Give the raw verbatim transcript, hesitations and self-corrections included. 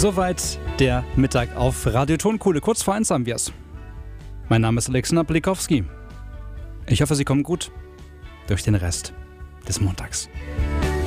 Soweit der Mittag auf Radio Tonkuhle. Kurz vor eins haben wir es. Mein Name ist Alexander Blikowski. Ich hoffe, Sie kommen gut durch den Rest des Montags.